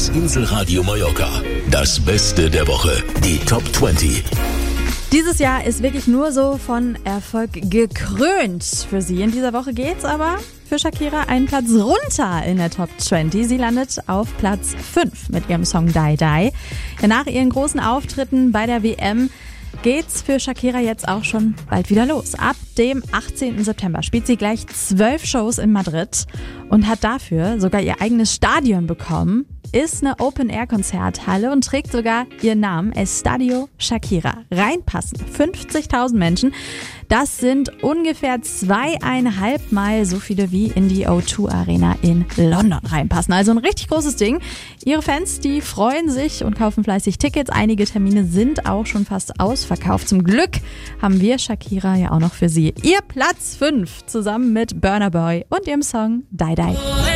Das Inselradio Mallorca. Das Beste der Woche. Die Top 20. Dieses Jahr ist wirklich nur so von Erfolg gekrönt für sie. In dieser Woche geht's aber für Shakira einen Platz runter in der Top 20. Sie landet auf Platz 5 mit ihrem Song Die Die. Nach ihren großen Auftritten bei der WM geht's für Shakira jetzt auch schon bald wieder los. Ab dem 18. September spielt sie gleich 12 Shows in Madrid und hat dafür sogar ihr eigenes Stadion bekommen. Ist eine Open-Air-Konzerthalle und trägt sogar ihren Namen, Estadio Shakira. Reinpassen 50.000 Menschen. Das sind ungefähr 2,5 Mal so viele wie in die O2 Arena in London reinpassen. Also ein richtig großes Ding. Ihre Fans, die freuen sich und kaufen fleißig Tickets. Einige Termine sind auch schon fast ausverkauft. Zum Glück haben wir Shakira ja auch noch für Sie. Ihr Platz 5 zusammen mit Burna Boy und ihrem Song Die Die.